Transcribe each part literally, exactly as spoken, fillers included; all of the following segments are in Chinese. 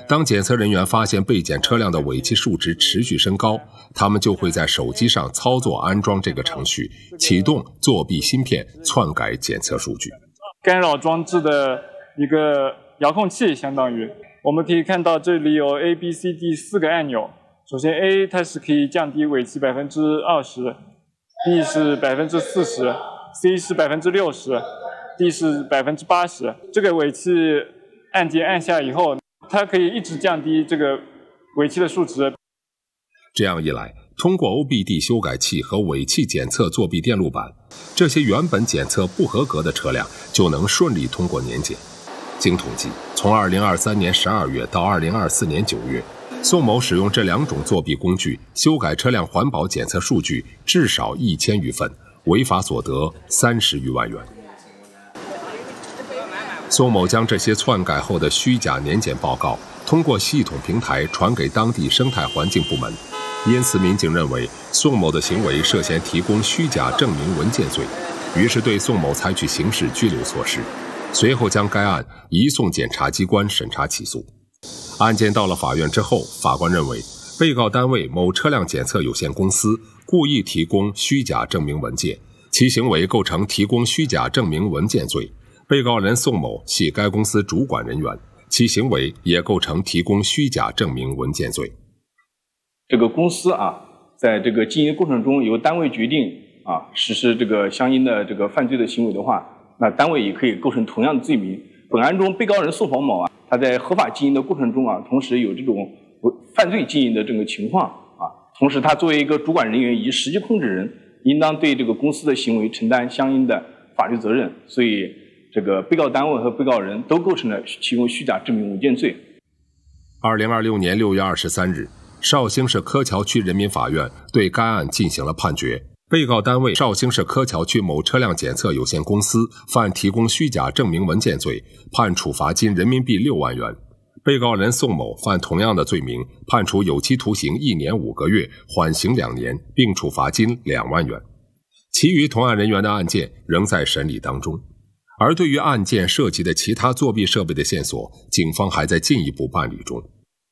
当检测人员发现被检车辆的尾气数值持续升高，他们就会在手机上操作安装这个程序，启动作弊芯片，篡改检测数据。 干扰装置的一个遥控器，相当于我们可以看到这里有 A、B、C、D 四个按钮。首先 A 它是可以降低尾气百分之二十 ，B 是百分之四十 ，C 是百分之六十 ，D 是百分之八十。这个尾气按键按下以后，它可以一直降低这个尾气的数值。 这样一来，通过 O B D 修改器和尾气检测作弊电路板，这些原本检测不合格的车辆就能顺利通过年检。经统计，从二零二三年十二月到二零二四年九月，宋某使用这两种作弊工具修改车辆环保检测数据至少一千余份，违法所得三十余万元。宋某将这些篡改后的虚假年检报告通过系统平台传给当地生态环境部门，因此民警认为宋某的行为涉嫌提供虚假证明文件罪，于是对宋某采取刑事拘留措施，随后将该案移送检察机关审查起诉。案件到了法院之后，法官认为被告单位某车辆检测有限公司故意提供虚假证明文件，其行为构成提供虚假证明文件罪。被告人宋某系该公司主管人员，其行为也构成提供虚假证明文件罪。 这个公司啊，在这个经营过程中由单位决定啊实施这个相应的这个犯罪的行为的话，那单位也可以构成同样的罪名。本案中，被告人宋某啊，他在合法经营的过程中啊，同时有这种犯罪经营的这个情况啊，同时他作为一个主管人员以及实际控制人，应当对这个公司的行为承担相应的法律责任，所以这个被告单位和被告人都构成了提供虚假证明文件罪。 二零二六年六月二十三日，绍兴市柯桥区人民法院对该案进行了判决。被告单位绍兴市柯桥区某车辆检测有限公司犯提供虚假证明文件罪，判处罚金人民币六万元。被告人宋某犯同样的罪名，判处有期徒刑一年五个月，缓刑两年，并处罚金两万元。其余同案人员的案件仍在审理当中。而对于案件涉及的其他作弊设备的线索，警方还在进一步办理中。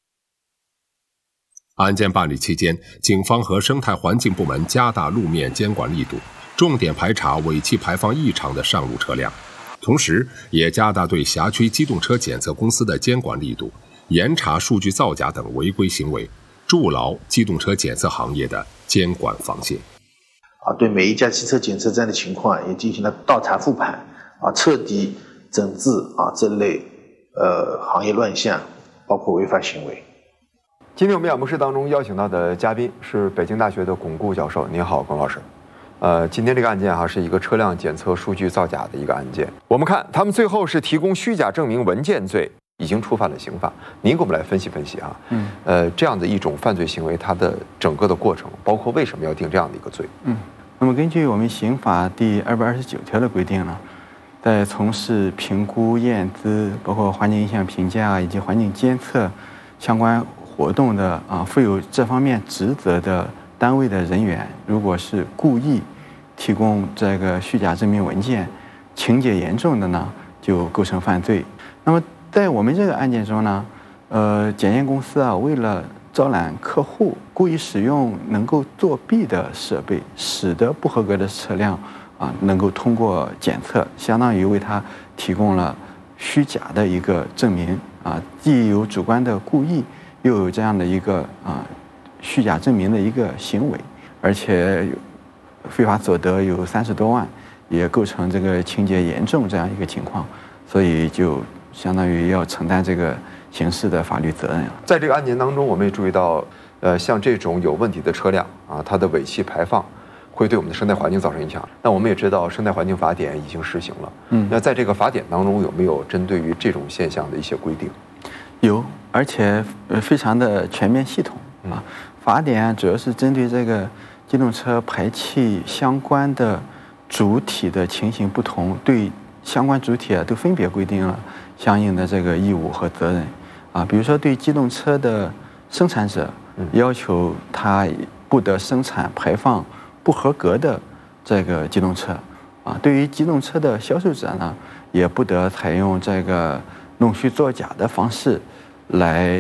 案件办理期间，警方和生态环境部门加大路面监管力度，重点排查尾气排放异常的上路车辆，同时也加大对辖区机动车检测公司的监管力度，严查数据造假等违规行为，筑牢机动车检测行业的监管防线。 啊，对每一家汽车检测站的情况也进行了倒查复盘，啊，彻底整治啊这类呃行业乱象，包括违法行为。 今天我们演播室当中邀请到的嘉宾是北京大学的龚固教授。您好，龚老师。呃，今天这个案件哈是一个车辆检测数据造假的一个案件。我们看他们最后是提供虚假证明文件罪，已经触犯了刑法。您给我们来分析分析啊。嗯。呃，这样的一种犯罪行为，它的整个的过程，包括为什么要定这样的一个罪？ 嗯。那么根据我们刑法第二百二十九条的规定呢，在从事评估、验资，包括环境影响评价以及环境监测相关活动的啊，负有这方面职责的单位的人员，如果是故意提供这个虚假证明文件，情节严重的呢，就构成犯罪。那么在我们这个案件中呢，呃，检验公司啊，为了招揽客户，故意使用能够作弊的设备，使得不合格的车辆啊能够通过检测，相当于为他提供了虚假的一个证明啊，既有主观的故意，又有这样的一个啊虚假证明的一个行为，而且非法所得有三十多万，也构成这个情节严重这样一个情况，所以就相当于要承担这个刑事的法律责任。 在这个案件当中，我们也注意到，呃，像这种有问题的车辆啊，它的尾气排放会对我们的生态环境造成影响。那我们也知道，生态环境法典已经施行了。嗯，那在这个法典当中，有没有针对于这种现象的一些规定？ 有，而且呃非常的全面系统啊。法典主要是针对这个机动车排气相关的主体的情形不同，对相关主体啊都分别规定了相应的这个义务和责任啊。比如说对机动车的生产者，要求他不得生产排放不合格的这个机动车啊。对于机动车的销售者呢，也不得采用这个弄虚作假的方式来